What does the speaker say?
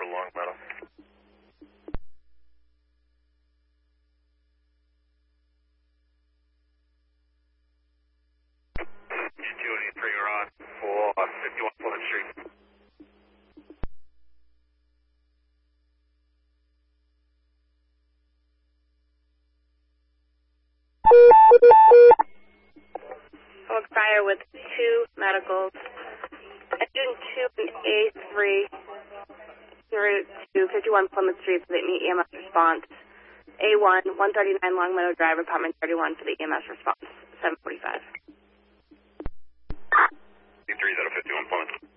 for Longmeadow. G283, you're on for 51 Plymouth Street. Public fire with 2 medicals. Engine 2 and A3 through to 51 Plymouth Street for the EMS response. A1, 139 Longmeadow Drive, apartment 31 for the EMS response, 745. C3 is at a 51 Plymouth.